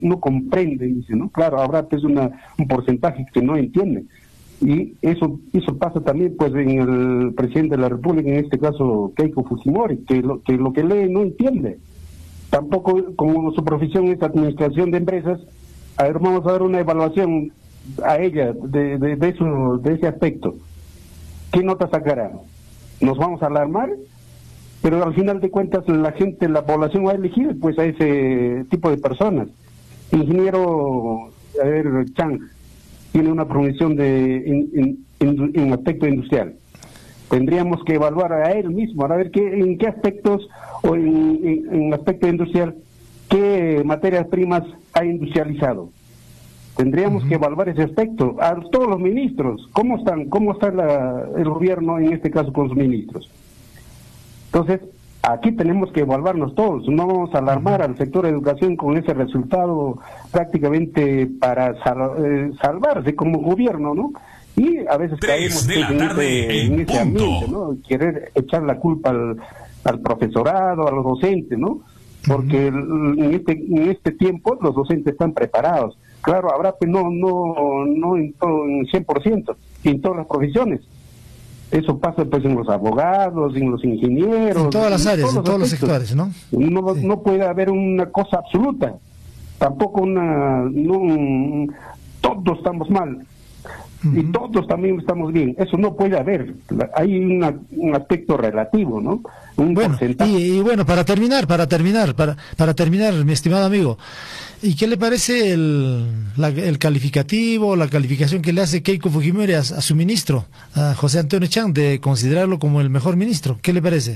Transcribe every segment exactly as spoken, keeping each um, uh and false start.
no comprende, dice, ¿no? Claro, habrá pues una, un porcentaje que no entiende. Y eso eso pasa también pues en el presidente de la República, en este caso Keiko Fujimori, que lo que, lo que lee no entiende. Tampoco, como su profesión es administración de empresas, a ver, vamos a dar una evaluación a ella de, de, de, eso, de ese aspecto. ¿Qué nota sacará? ¿Nos vamos a alarmar? Pero al final de cuentas la gente, la población va a elegir pues a ese tipo de personas. Ingeniero, a ver, Chang, tiene una profesión de en, en, en, en aspecto industrial. Tendríamos que evaluar a él mismo, a ver qué, en qué aspectos, o en, en, en aspecto industrial, qué materias primas ha industrializado. Tendríamos uh-huh. que evaluar ese aspecto. A todos los ministros, ¿cómo están? ¿Cómo está la, el gobierno en este caso con los ministros? Entonces, aquí tenemos que evaluarnos todos. No vamos a alarmar al sector de educación con ese resultado prácticamente para sal, eh, salvarse como gobierno, ¿no? Y a veces caemos pues, en, ese, en ese ambiente, ¿no? Querer echar la culpa al, al profesorado, a los docentes, ¿no? Porque uh-huh. en este en este tiempo los docentes están preparados. Claro, habrá pues no no no en todo, en cien por ciento, en todas las profesiones. Eso pasa pues en los abogados, en los ingenieros, en todas las áreas, en todos, en todos los sectores, ¿no? No, sí. no puede haber una cosa absoluta, tampoco una, no, todos estamos mal uh-huh. y todos también estamos bien. Eso no puede haber. Hay una, un aspecto relativo, ¿no? Un bueno, porcentaje. Y, y bueno, para terminar, para terminar, para para terminar, mi estimado amigo, ¿y qué le parece el, la, el calificativo, la calificación que le hace Keiko Fujimori a, a su ministro, a José Antonio Chang, de considerarlo como el mejor ministro? ¿Qué le parece?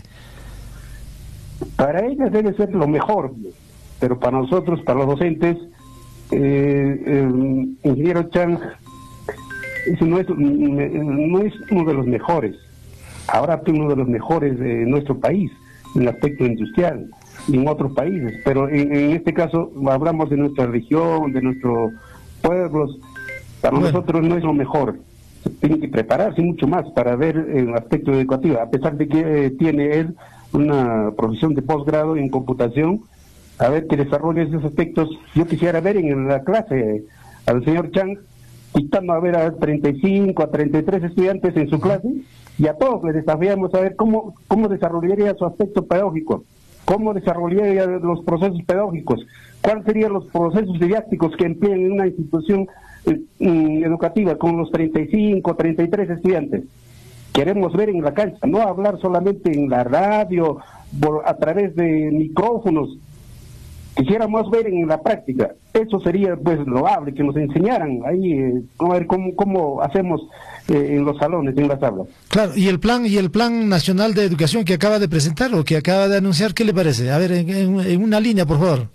Para ella debe ser lo mejor, pero para nosotros, para los docentes, eh, el ingeniero Chang ese no es, no es uno de los mejores. Ahora es uno de los mejores de nuestro país, en el aspecto industrial, y en otros países, pero en, en este caso hablamos de nuestra región, de nuestros pueblos. Para bueno. nosotros no es lo mejor. Se tiene que prepararse mucho más para ver el aspecto educativo, a pesar de que eh, tiene él una profesión de posgrado en computación, a ver que desarrolle esos aspectos. Yo quisiera ver en la clase al señor Chang quitando a ver a treinta y cinco, a treinta y tres estudiantes en su clase, y a todos les desafiamos a ver cómo, cómo desarrollaría su aspecto pedagógico, cómo desarrollaría los procesos pedagógicos, cuáles serían los procesos didácticos que emplean en una institución eh, educativa con los treinta y cinco, treinta y tres estudiantes. Queremos ver en la cancha, no hablar solamente en la radio, por, a través de micrófonos. Quisiéramos ver en la práctica. Eso sería pues loable, que nos enseñaran ahí eh, a ver cómo, cómo hacemos eh, en los salones, en las aulas. Claro, y el plan y el plan nacional de educación que acaba de presentar o que acaba de anunciar, ¿qué le parece? A ver, en, en, en una línea, por favor.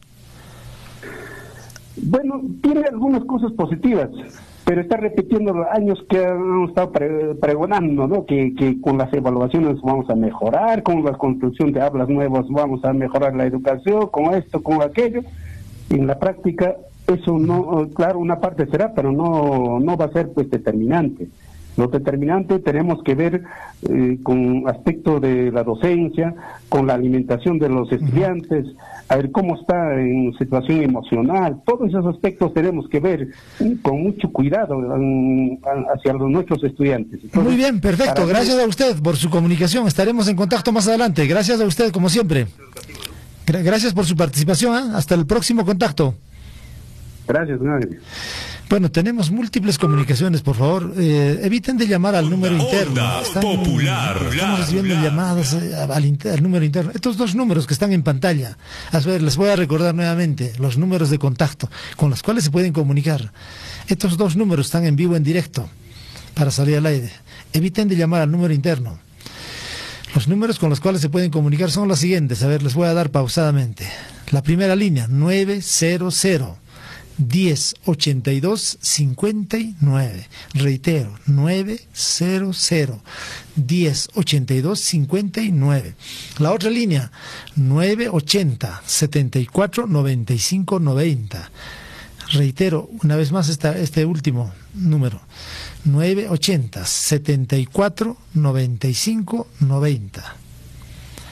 Bueno, tiene algunas cosas positivas, pero está repitiendo los años que han estado pre pregonando, ¿no? Que, que con las evaluaciones vamos a mejorar, con la construcción de aulas nuevas vamos a mejorar la educación, con esto, con aquello. En la práctica eso no, claro, una parte será, pero no no va a ser pues determinante. Lo determinante tenemos que ver eh, con aspecto de la docencia, con la alimentación de los estudiantes, a ver cómo está en situación emocional. Todos esos aspectos tenemos que ver eh, con mucho cuidado um, hacia los, nuestros estudiantes. Entonces, muy bien, perfecto. Gracias a usted por su comunicación. Estaremos en contacto más adelante. Gracias a usted, como siempre. Gracias por su participación. ¿eh? Hasta el próximo contacto. Gracias, nadie. Bueno, tenemos múltiples comunicaciones, por favor, eh, eviten de llamar al número interno. Están, popular, estamos recibiendo bla, llamadas bla. Al, inter, al número interno. Estos dos números que están en pantalla, a ver, les voy a recordar nuevamente los números de contacto con los cuales se pueden comunicar. Estos dos números están en vivo, en directo, para salir al aire. Eviten de llamar al número interno. Los números con los cuales se pueden comunicar son los siguientes. A ver, les voy a dar pausadamente. La primera línea, nueve cero cero. diez ochenta y dos cincuenta y nueve. Reitero, nueve cero cero diez ochenta y dos cincuenta y nueve. La otra línea, nueve ochenta setenta y cuatro noventa y cinco noventa. Reitero una vez más esta, este último número, nueve ochenta setenta y cuatro noventa y cinco noventa.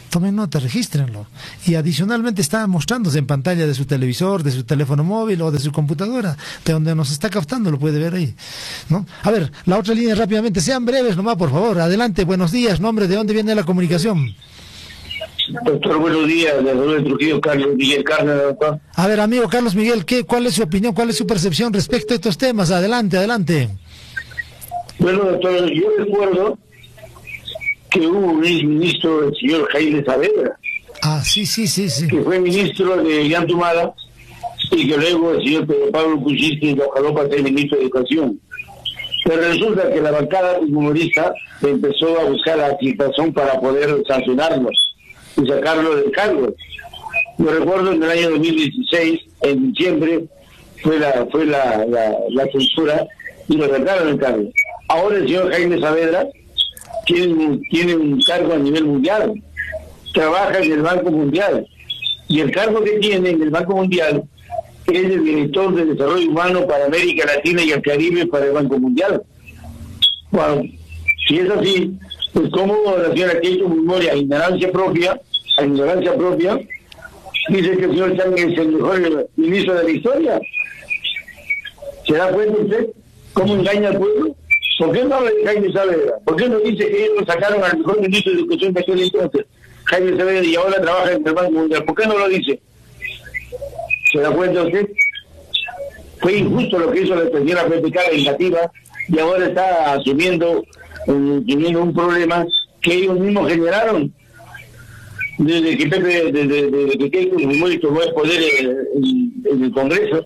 Tomen nota, regístrenlo. Y adicionalmente está mostrándose en pantalla de su televisor, de su teléfono móvil o de su computadora, de donde nos está captando, lo puede ver ahí, ¿no? A ver, la otra línea rápidamente, sean breves nomás, por favor. Adelante, buenos días, nombre, ¿de dónde viene la comunicación? Doctor, buenos días, de Trujillo, Carlos Miguel Carne, doctor. A ver, amigo Carlos Miguel, ¿qué, ¿cuál es su opinión, cuál es su percepción respecto a estos temas? Adelante, adelante. Bueno, doctor, yo recuerdo que hubo un ministro, el señor Jaime Saavedra. Ah, sí, sí, sí, sí. Que fue ministro de Yantumala y que luego el señor Pedro Pablo Kuczynski lo jaló para ser ministro de Educación. Pero resulta que la bancada humorista empezó a buscar la situación para poder sancionarlos y sacarlo del cargo. Yo recuerdo en el año dos mil dieciséis, en diciembre, fue la fue la, la, la censura y lo sacaron del cargo. Ahora el señor Jaime Saavedra tiene, tiene un cargo a nivel mundial, trabaja en el Banco Mundial, y el cargo que tiene en el Banco Mundial es el director de Desarrollo Humano para América Latina y el Caribe para el Banco Mundial. Bueno, si es así, pues como la señora Keiko Fujimori, a ignorancia propia, a ignorancia propia, dice que el señor Chang es el mejor ministro de la historia. ¿Se da cuenta usted cómo engaña al pueblo? ¿Por qué no habla de Jaime Saavedra? ¿Por qué no dice que ellos sacaron al mejor ministro de Educación de aquel entonces, Jaime Saavedra, y ahora trabaja en el Banco Mundial? ¿Por qué no lo dice? ¿Se da cuenta usted? Fue injusto lo que hizo la señora P P K negativa y ahora está asumiendo, eh, teniendo un problema que ellos mismos generaron desde que Pepe, desde, desde que Keiko Fujimori tomó el poder en, en, en el Congreso.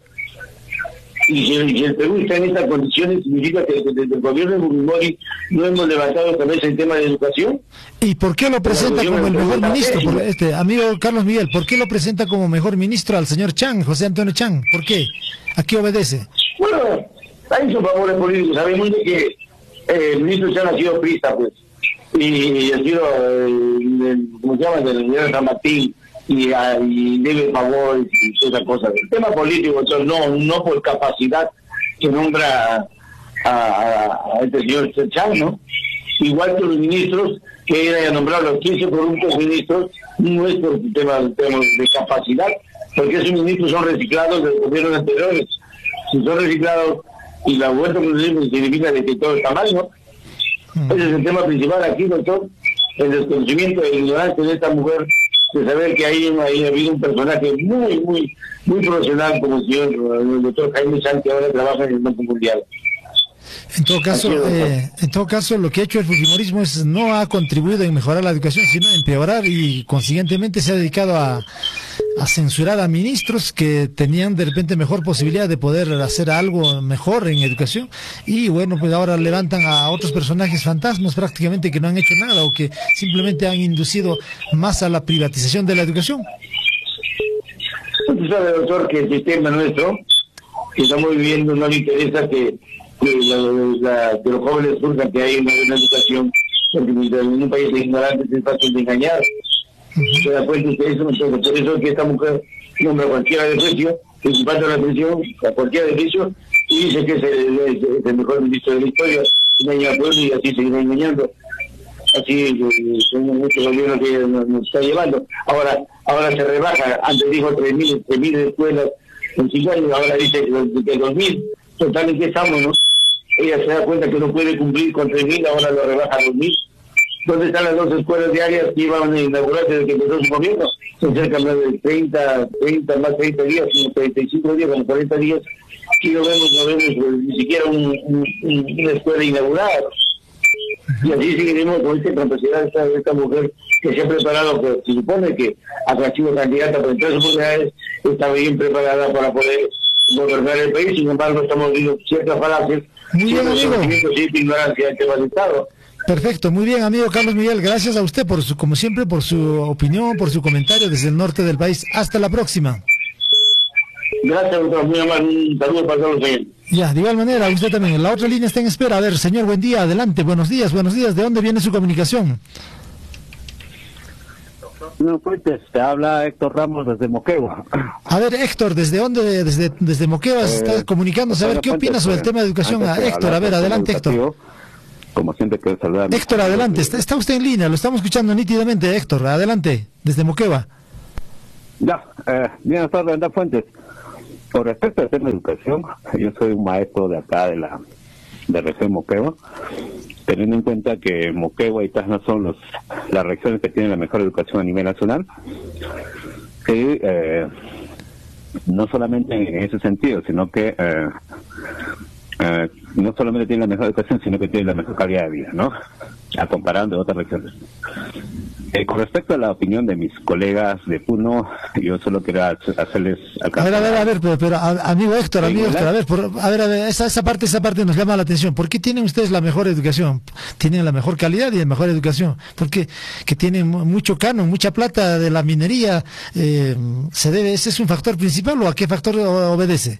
Y si, si el Perú está en estas condiciones, significa que desde el gobierno de Fujimori no hemos levantado cabeza en tema de educación. ¿Y por qué lo presenta como el mejor ministro? Por este amigo Carlos Miguel, ¿por qué lo presenta como mejor ministro al señor Chang, José Antonio Chang? ¿Por qué? ¿A qué obedece? Bueno, hay sus favores políticos. Sabemos de que eh, el ministro Chang ha sido prista, pues, y ha sido, eh, ¿cómo se llama?, del señor San Martín, y, a, y debe favor y todas esas cosas. El tema político, entonces, no, no por capacidad que nombra a, a, a este señor Chang, ¿no? Igual que los ministros, que era nombrar los quince corruptos ministros, no es por temas tema de capacidad, porque esos ministros son reciclados de los gobiernos anteriores. Si son reciclados y la vuelta significa de que todo está mal, ¿no? Mm. Ese es el tema principal aquí, doctor, el desconocimiento e ignorancia de esta mujer, de saber que ahí ha habido un personaje muy, muy, muy profesional como el señor el doctor Jaime Chang, que ahora trabaja en el Banco Mundial. En todo caso, eh, en todo caso, lo que ha hecho el fujimorismo es no ha contribuido en mejorar la educación, sino a empeorar, y consiguientemente se ha dedicado a, a censurar a ministros que tenían de repente mejor posibilidad de poder hacer algo mejor en educación, y bueno, pues ahora levantan a otros personajes fantasmas prácticamente que no han hecho nada o que simplemente han inducido más a la privatización de la educación. Usted sabe, doctor, que el sistema nuestro que estamos viviendo no le interesa que que, la, la, que los jóvenes surjan que hay una buena educación, porque en un país de ignorantes es fácil de engañar. Uh-huh. ¿Se da cuenta usted eso? Entonces, por eso que esta mujer nombra a cualquiera de precio, principal de la prisión, a cualquiera de precio, y dice que es el, es, es el mejor ministro de la historia, engaña al pueblo y así seguirá engañando. Así son muchos gobiernos que nos, nos está llevando. Ahora ahora se rebaja, antes dijo tres mil escuelas en cinco años, ahora dice que dos mil. Total, ¿en qué estamos, no? Ella se da cuenta que no puede cumplir con tres mil, ahora lo rebaja a dos mil. ¿Dónde están las dos escuelas diarias que iban a inaugurarse desde que empezó su gobierno? Son cerca de treinta, treinta, más treinta días, como treinta y cinco días, como cuarenta días, y no vemos, no vemos pues, ni siquiera un, un, un, una escuela inaugurada. Y así seguiremos con esta capacidad de esta, de esta mujer que se ha preparado, pues, se supone que ha sido candidata por tres oportunidades, está bien preparada para poder gobernar el país. Sin embargo, estamos viendo ciertas falacias, muy bien, amigo. Cierta ignorancia del tema del Estado. Perfecto, muy bien, amigo Carlos Miguel, gracias a usted por su, como siempre, por su opinión, por su comentario desde el norte del país. Hasta la próxima. Gracias, doctor, muy amable, un saludo para todos ellos. Ya, de igual manera, usted también. La otra línea está en espera. A ver, señor, buen día, adelante, buenos días, buenos días. ¿De dónde viene su comunicación? No, pues te habla Héctor Ramos desde Moquegua. A ver, Héctor, ¿desde dónde? Desde, desde Moquegua se está eh, comunicándose. A ver, ¿qué opina sobre el tema de educación? A Héctor, a ver, adelante, Héctor. como siempre quiero saludar. Héctor, adelante, está, está usted en línea, lo estamos escuchando nítidamente, Héctor, adelante, desde Moquegua. Ya, eh, bien, doctor Randall Fuentes. Con respecto al tema de educación, yo soy un maestro de acá, de la de región Moquegua, teniendo en cuenta que Moquegua y Tacna son los, las regiones que tienen la mejor educación a nivel nacional, y eh, no solamente en ese sentido, sino que eh, eh, no solamente tienen la mejor educación, sino que tienen la mejor calidad de vida, ¿no? A comparar de otras regiones. Eh, con respecto a la opinión de mis colegas de Puno, yo solo quiero hacerles... A ver, a ver, a ver, pero, pero a, amigo Héctor, amigo Héctor, a ver, por, a ver, a ver, esa, esa parte, esa parte nos llama la atención. ¿Por qué tienen ustedes la mejor educación? Tienen la mejor calidad y la mejor educación. Porque que tienen mucho canon, mucha plata de la minería, eh, se debe, ¿ese es un factor principal o a qué factor obedece?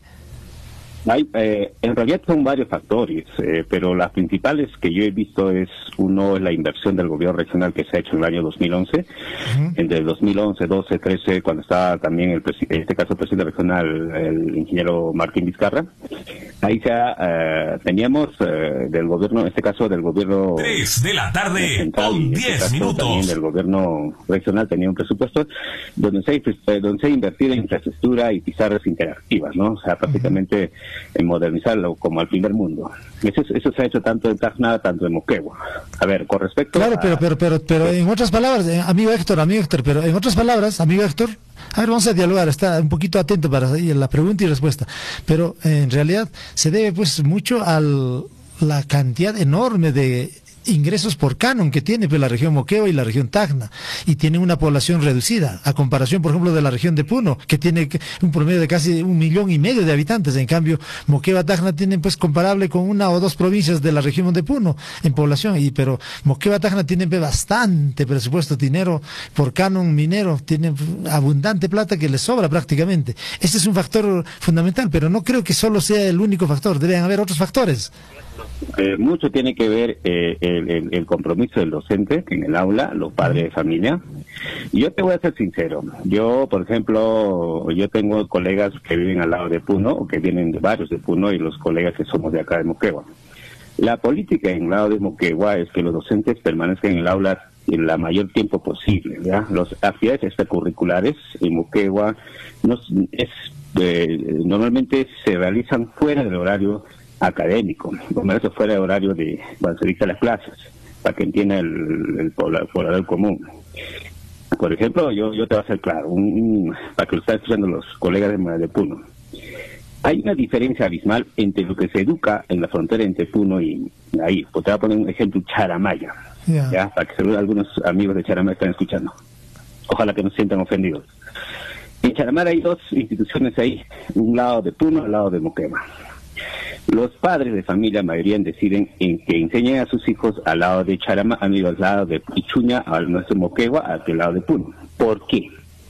Hay, eh, en realidad son varios factores, eh, pero las principales que yo he visto es, uno es la inversión del gobierno regional que se ha hecho en el año dos mil once, uh-huh. Entre el dos mil once, doce, trece, cuando estaba también, el en este caso el presidente regional, el ingeniero Martín Vizcarra, ahí ya eh, teníamos eh, del gobierno, en este caso del gobierno... tres de la tarde, central, con en diez este minutos. También del gobierno regional tenía un presupuesto donde se, eh, donde se ha invertido en infraestructura y pizarras interactivas, ¿no? O sea, prácticamente... Uh-huh. En modernizarlo como al primer mundo. Eso, eso se ha hecho tanto en Tacna, tanto en Moquegua. A ver, con respecto claro, a... pero, pero, pero, pero en otras palabras, eh, amigo Héctor, amigo Héctor, pero en otras palabras, amigo Héctor, a ver, vamos a dialogar, está un poquito atento para la pregunta y respuesta, pero eh, en realidad se debe pues mucho a la cantidad enorme de ingresos por canon que tiene pues, la región Moquegua y la región Tacna, y tiene una población reducida, a comparación por ejemplo de la región de Puno, que tiene un promedio de casi un millón y medio de habitantes. En cambio Moquegua, Tacna tienen pues comparable con una o dos provincias de la región de Puno en población, y pero Moquegua, Tacna tienen pues, bastante presupuesto, dinero por canon minero, tienen abundante plata que les sobra prácticamente. Ese es un factor fundamental, pero no creo que solo sea el único factor, deben haber otros factores. Eh, mucho tiene que ver eh, el, el, el compromiso del docente en el aula, los padres de familia. Yo te voy a ser sincero, yo por ejemplo, yo tengo colegas que viven al lado de Puno, o que vienen de varios de Puno, y los colegas que somos de acá de Moquegua. La política en el lado de Moquegua es que los docentes permanezcan en el aula en la mayor tiempo posible, ¿ya? Las actividades extracurriculares en Moquegua no, es, eh, normalmente se realizan fuera del horario académico, como eso fuera de horario de cuando se dicta las clases, para que entienda el, el poblador común. Por ejemplo, yo yo te voy a hacer claro, un, un, para que lo estén escuchando los colegas de, de Puno. Hay una diferencia abismal entre lo que se educa en la frontera entre Puno y ahí. Pues te voy a poner un ejemplo, Charamaya, yeah. ¿Ya? Para que seguro algunos amigos de Charamaya están escuchando. Ojalá que no se sientan ofendidos. En Charamaya hay dos instituciones ahí, un lado de Puno, al lado de Moquegua. Los padres de familia mayoría deciden en que enseñen a sus hijos al lado de Charama, al lado de Pichuña, al nuestro Moquegua, al lado de Puno. ¿Por qué?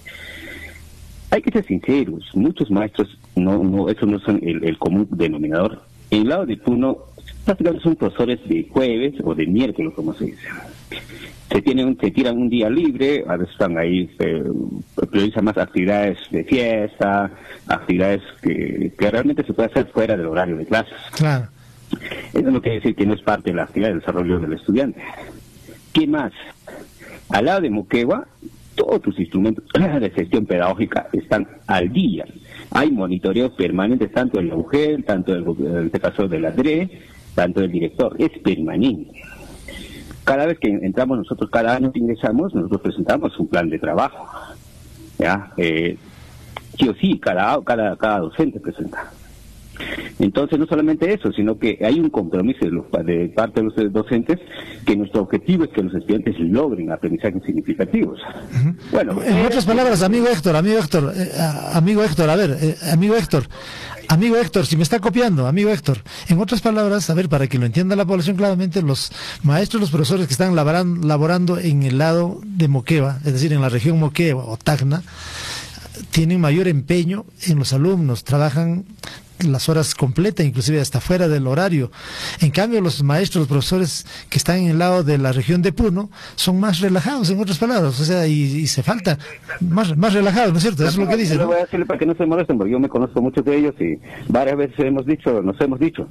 Hay que ser sinceros, muchos maestros, no, no, eso no son el, el común denominador. En el lado de Puno, prácticamente son profesores de jueves o de miércoles, como se dice. Se tienen, se tiran un día libre, a veces están ahí, se priorizan más actividades de fiesta, actividades que, que realmente se puede hacer fuera del horario de clases. Claro. Eso no quiere decir que no es parte de la actividad del desarrollo del estudiante. ¿Qué más? Al lado de Moquegua, todos tus instrumentos de gestión pedagógica están al día. Hay monitoreos permanentes tanto del U G E L, tanto del, en este caso de la D R E, tanto del director, es permanente. Cada vez que entramos nosotros, cada año que ingresamos, nosotros presentamos un plan de trabajo. ¿Ya? Eh, sí o sí, cada, cada, cada docente presenta. Entonces, no solamente eso, sino que hay un compromiso de, los, de parte de los docentes que nuestro objetivo es que los estudiantes logren aprendizajes significativos. Uh-huh. Bueno, en eh, otras palabras, amigo Héctor, amigo Héctor, eh, amigo Héctor, a ver, eh, amigo Héctor, amigo Héctor, si me está copiando, amigo Héctor, en otras palabras, a ver, para que lo entienda la población claramente, los maestros, los profesores que están laboran, laborando en el lado de Moquegua, es decir, en la región Moquegua o Tacna, tienen mayor empeño en los alumnos, trabajan las horas completas, inclusive hasta fuera del horario. En cambio, los maestros, los profesores que están en el lado de la región de Puno son más relajados, en otras palabras, o sea, y, y se falta más, más relajados, ¿no es cierto? Eso es lo que dicen, ¿no? Yo voy a decirle para que no se molesten, porque yo me conozco muchos de ellos y varias veces hemos dicho, nos hemos dicho,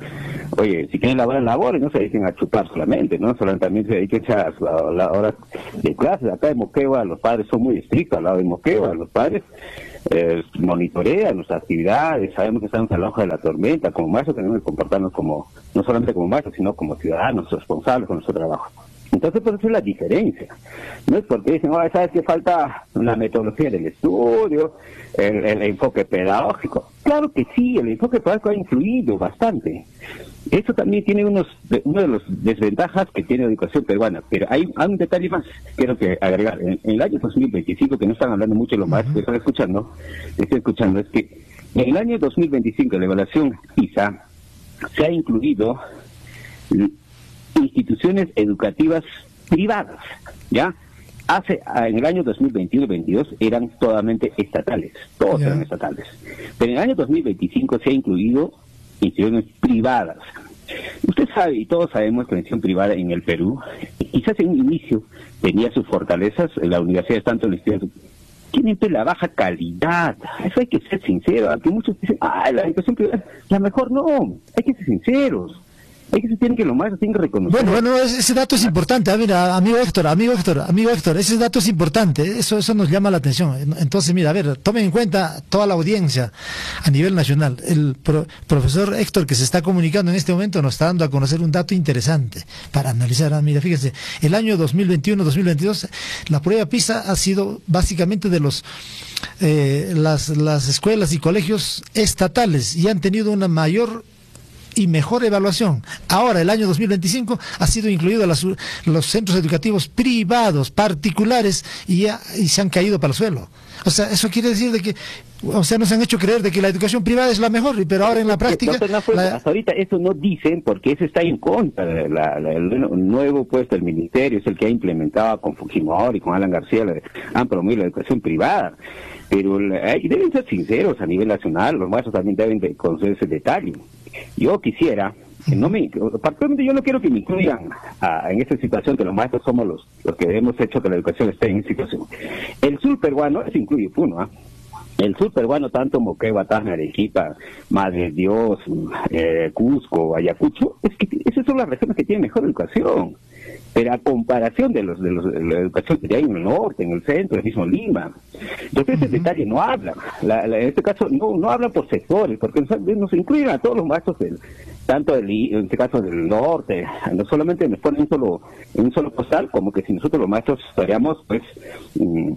oye, si quieren laborar, laboren, no se dediquen a chupar solamente, ¿no? Solamente también se dediquen a las la horas de clases. Acá en Moquegua los padres son muy estrictos, al lado de Moquegua los padres eh, monitorean nuestras actividades, sabemos que estamos al ojo de la tormenta. Como maestros tenemos que comportarnos como, no solamente como maestros, sino como ciudadanos responsables con nuestro trabajo. Entonces, pues esa es la diferencia. No es porque dicen, oh, ¿sabes que falta la metodología del estudio, el, el enfoque pedagógico? Claro que sí, el enfoque pedagógico ha influido bastante. Eso también tiene unos de, uno de los desventajas que tiene la educación peruana, pero hay, hay un detalle más que quiero que agregar. En, en el año dos mil veinticinco, que no están hablando mucho los maestros que están escuchando, estoy escuchando, es que en el año dos mil veinticinco, la evaluación PISA, se ha incluido instituciones educativas privadas, ¿ya? Hace, en el año dos mil veintiuno y veintidós eran totalmente estatales, todos yeah. eran estatales. Pero en el año dos mil veinticinco se ha incluido instituciones privadas. Usted sabe, y todos sabemos que la institución privada en el Perú, quizás en un inicio tenía sus fortalezas, la universidad tanto en el instituto, tienen la baja calidad. Eso hay que ser sincero, aunque muchos dicen, ah, la educación privada, la mejor no, hay que ser sinceros. Hay que se tienen que lo más tienen que reconocer. Bueno, bueno, ese dato es importante. Ah, mira, amigo Héctor, amigo Héctor, amigo Héctor, ese dato es importante. Eso, eso nos llama la atención. Entonces, mira, a ver, tomen en cuenta toda la audiencia a nivel nacional. El pro, profesor Héctor que se está comunicando en este momento nos está dando a conocer un dato interesante para analizar. Ah, mira, fíjense, el año dos mil veintiuno dos mil veintidós, la prueba PISA ha sido básicamente de los eh, las las escuelas y colegios estatales y han tenido una mayor y mejor evaluación. Ahora, el año dos mil veinticinco ha sido incluido las, los centros educativos privados, particulares, y, ya, y se han caído para el suelo. O sea, eso quiere decir de que, o sea, nos han hecho creer de que la educación privada es la mejor, pero ahora en la práctica... No, no fue, la... Hasta ahorita eso no dicen, porque eso está en contra. La, la, el nuevo puesto del ministerio es el que ha implementado con Fujimori, con Alan García, la, han promovido la educación privada. Pero la, y deben ser sinceros a nivel nacional, los maestros también deben de conocer ese detalle. Yo quisiera, que no me, particularmente yo no quiero que me incluyan a, en esta situación, que los maestros somos los, los que hemos hecho que la educación esté en esta situación. El sur peruano, eso incluye Puno, ¿eh? El sur peruano, tanto Moquegua, Tacna, Arequipa, Madre Dios, eh, Cusco, Ayacucho, es que esas son las regiones que tienen mejor educación. Pero a comparación de los de, los, de la educación que hay en el norte, en el centro, el mismo Lima. Entonces ese uh-huh. detalle no habla. La, la, en este caso no no habla por sectores, porque nos, nos incluyen a todos los maestros, del, tanto del, en este caso del norte, no solamente nos ponen un solo, en un solo postal, como que si nosotros los maestros estaríamos, pues... Mm,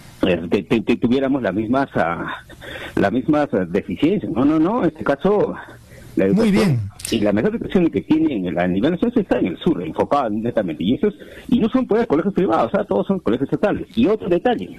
Te, te, te tuviéramos las mismas uh, las mismas uh, deficiencias. No, no, no, en este caso la educación, muy bien, y la mejor educación que tiene en el, a nivel nacional está en el sur, enfocada netamente, y esos y no son pues colegios privados, o sea, todos son colegios estatales. Y otro detalle,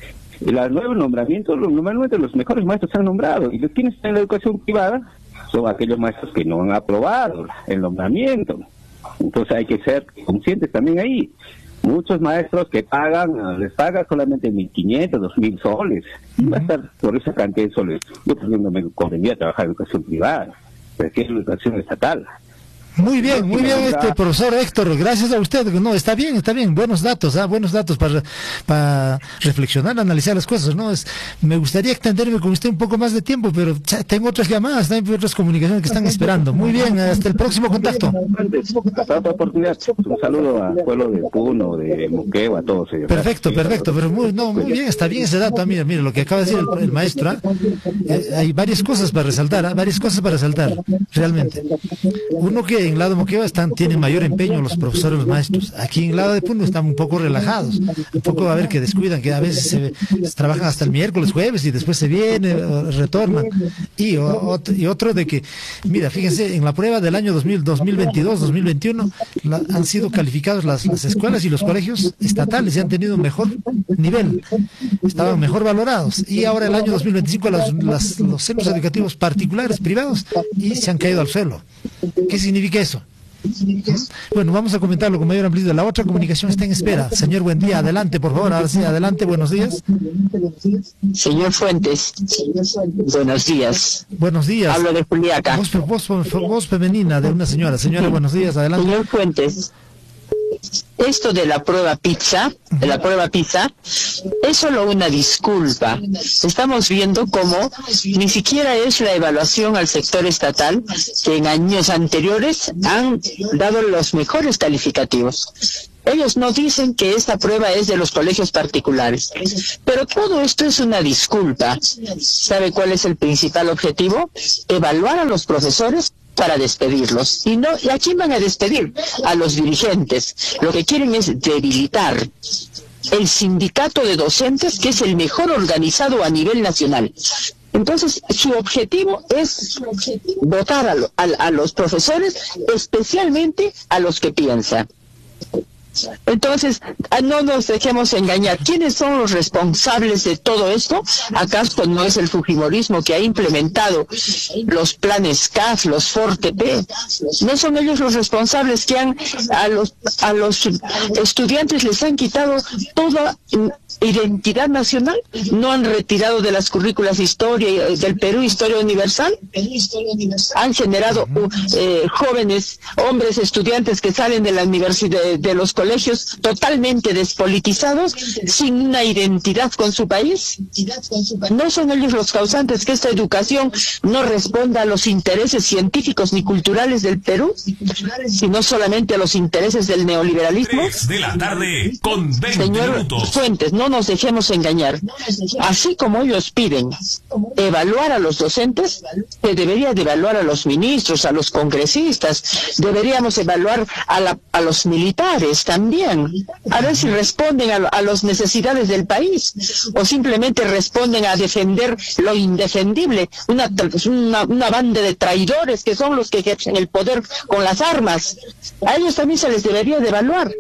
los nuevos nombramientos, los, normalmente los mejores maestros se han nombrado, y los quienes están en la educación privada son aquellos maestros que no han aprobado el nombramiento. Entonces hay que ser conscientes también ahí. Muchos maestros que pagan, les pagan solamente mil quinientos, dos mil soles. Uh-huh. Va a estar por esa cantidad de soles. Yo por ejemplo, no me convendría trabajar en educación privada, prefiero educación estatal. Muy bien, muy bien, este profesor Héctor, gracias a usted. No, está bien, está bien, buenos datos, ¿ah? buenos datos para, para reflexionar, analizar las cosas, ¿no? Es, me gustaría extenderme con usted un poco más de tiempo, pero tengo otras llamadas, tengo otras comunicaciones que están esperando. Muy bien, hasta el próximo contacto. Hasta otra oportunidad. Un saludo al pueblo de Puno, de Moquegua, a todos ellos. Perfecto, perfecto, pero muy, no, muy bien, está bien ese dato. Mira, mira, lo que acaba de decir el, el maestro, ¿eh? hay varias cosas para resaltar, ¿eh? varias cosas para resaltar, realmente. Uno que en lado de Moquegua están, tienen mayor empeño los profesores, los maestros. Aquí en el lado de Puno están un poco relajados, un poco a ver que descuidan, que a veces se, se trabajan hasta el miércoles, jueves y después se viene, retornan. Y, o, y otro de que, mira, fíjense, en la prueba del año dos mil, dos mil veintidós, dos mil veintiuno la, han sido calificados las, las escuelas y los colegios estatales y han tenido un mejor nivel, estaban mejor valorados. Y ahora el año dos mil veinticinco las, las, los centros educativos particulares, privados, y se han caído al suelo. ¿Qué significa eso? Bueno, vamos a comentarlo con mayor amplitud. La otra comunicación está en espera. Señor, buen día. Adelante, por favor. Ahora sí, adelante. Buenos días. Señor Fuentes, buenos días. Buenos días. Hablo de Juliaca. Voz, voz, voz femenina de una señora. Señora, buenos días. Adelante. Señor Fuentes, esto de la prueba PISA, de la prueba PISA, es solo una disculpa. Estamos viendo cómo ni siquiera es la evaluación al sector estatal, que en años anteriores han dado los mejores calificativos. Ellos no dicen que esta prueba es de los colegios particulares, pero todo esto es una disculpa. ¿Sabe cuál es el principal objetivo? Evaluar a los profesores para despedirlos. ¿Y no? ¿Y a quién van a despedir? A los dirigentes. Lo que quieren es debilitar el sindicato de docentes, que es el mejor organizado a nivel nacional. Entonces, su objetivo es votar a, lo, a, a los profesores, especialmente a los que piensan. Entonces, no nos dejemos engañar. ¿Quiénes son los responsables de todo esto? ¿Acaso no es el fujimorismo que ha implementado los planes C A F, los FORTE-P? ¿No son ellos los responsables que han a los a los estudiantes les han quitado toda identidad nacional? ¿No han retirado de las currículas historia del Perú historia universal? Han generado eh, jóvenes, hombres estudiantes que salen de la universidad, de, de los colegios totalmente despolitizados, sin una identidad con su país. ¿No son ellos los causantes que esta educación no responda a los intereses científicos ni culturales del Perú, sino solamente a los intereses del neoliberalismo? tres de la tarde con veinte Señor minutos. Fuentes, no nos dejemos engañar. Así como ellos piden evaluar a los docentes, se debería de evaluar a los ministros, a los congresistas, deberíamos evaluar a, la, a los militares también, a ver si responden a, a las necesidades del país, o simplemente responden a defender lo indefendible, una, una, una banda de traidores que son los que ejercen el poder con las armas. A ellos también se les debería de evaluar.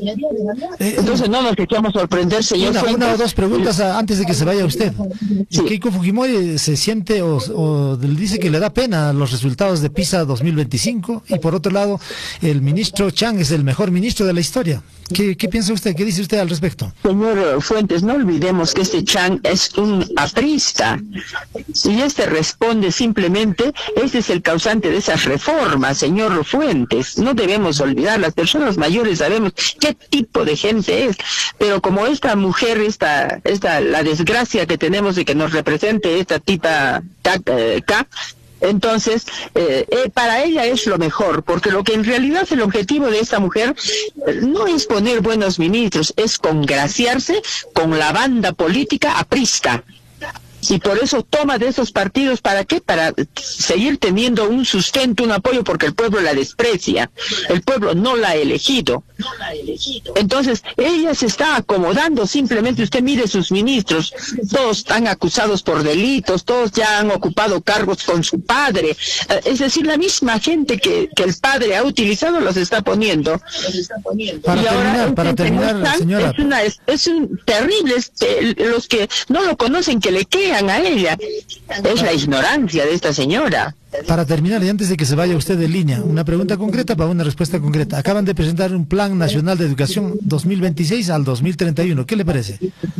Entonces no nos dejamos sorprender, señor Una, Fuentes. una o dos preguntas a, antes de que se vaya usted. Sí. Keiko Fujimori se siente o, o dice que le da pena los resultados de PISA dos mil veinticinco, y por otro lado el ministro Chang es el mejor ministro de la historia. ¿Qué, qué piensa usted? ¿Qué dice usted al respecto? Señor Fuentes, no olvidemos que este Chang es un aprista, y este responde simplemente, este es el causante de esas reformas, señor Fuentes. No debemos olvidar, las personas mayores sabemos qué tipo de gente es, pero como esta mujer, esta, esta la desgracia que tenemos de que nos represente esta tita K, entonces, eh, eh, para ella es lo mejor, porque lo que en realidad el objetivo de esta mujer eh, no es poner buenos ministros, es congraciarse con la banda política aprista. Y por eso toma de esos partidos, ¿para qué? Para seguir teniendo un sustento, un apoyo, porque el pueblo la desprecia. El pueblo no la ha elegido. Entonces, ella se está acomodando simplemente. Usted mire sus ministros, todos están acusados por delitos, todos ya han ocupado cargos con su padre. Es decir, la misma gente que, que el padre ha utilizado los está poniendo. Para y terminar, ahora, para terminar, están, señora. Es, una, es, es un terrible, este, los que no lo conocen, que le quedan a ella. Es la ignorancia de esta señora. Para terminar, y antes de que se vaya usted de línea, una pregunta concreta para una respuesta concreta. Acaban de presentar un Plan Nacional de Educación dos mil veintiséis al dos mil treinta y uno. ¿Qué le parece?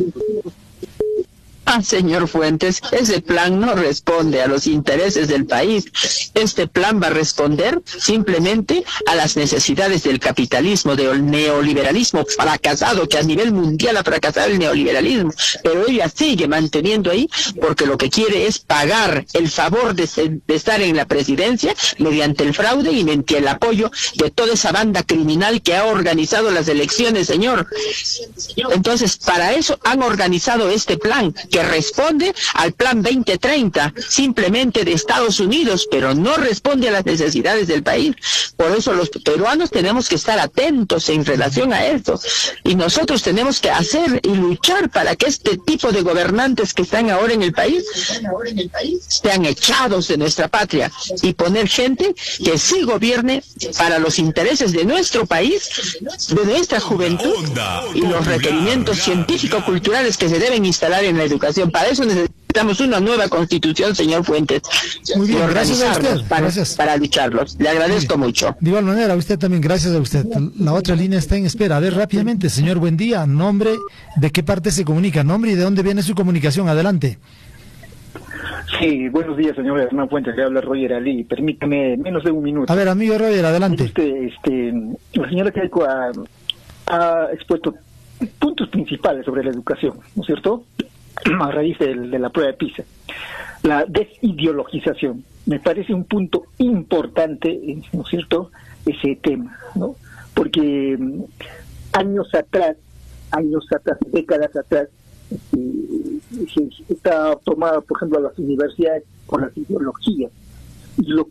Ah, señor Fuentes, ese plan no responde a los intereses del país. Este plan va a responder simplemente a las necesidades del capitalismo, del neoliberalismo fracasado, que a nivel mundial ha fracasado el neoliberalismo. Pero ella sigue manteniendo ahí porque lo que quiere es pagar el favor de, ser, de estar en la presidencia mediante el fraude y mediante el apoyo de toda esa banda criminal que ha organizado las elecciones, señor. Entonces, para eso han organizado este plan, que responde al plan veinte treinta, simplemente de Estados Unidos, pero no responde a las necesidades del país. Por eso los peruanos tenemos que estar atentos en relación a esto, y nosotros tenemos que hacer y luchar para que este tipo de gobernantes que están ahora en el país sean echados de nuestra patria, y poner gente que sí gobierne para los intereses de nuestro país, de nuestra juventud, y los requerimientos científico-culturales que se deben instalar en la educación. Para eso necesitamos una nueva constitución, señor Fuentes. Muy bien, gracias a usted. Para, gracias. para lucharlos. Le agradezco mucho. De igual manera, a usted también, gracias a usted. La otra línea está en espera. A ver, rápidamente, señor, buen día. Nombre, ¿de qué parte se comunica? Nombre y de dónde viene su comunicación. Adelante. Sí, buenos días, señor Hernán Fuentes, le habla Roger Ali. Permítame menos de un minuto. A ver, amigo Roger, adelante. Este, este, la señora Keiko ha, ha expuesto puntos principales sobre la educación, ¿no es cierto?, a raíz de, de la prueba de PISA. La desideologización, me parece un punto importante, ¿no es cierto?, ese tema, ¿no? Porque um, años atrás, años atrás, décadas atrás, este, se está tomada, por ejemplo, a las universidades por las ideologías, y lo